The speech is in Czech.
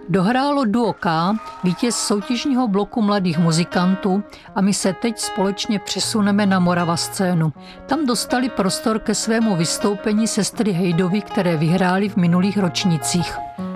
Dohrálo duo K, vítěz soutěžního bloku mladých muzikantů, a my se teď společně přesuneme na Morava scénu. Tam dostali prostor ke svému vystoupení sestry Hejdovy, které vyhrály v minulých ročnících.